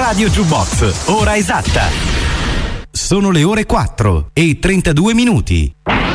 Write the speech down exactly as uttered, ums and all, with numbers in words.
Radio Jukebox, ora esatta. Sono le ore quattro e trentadue minuti.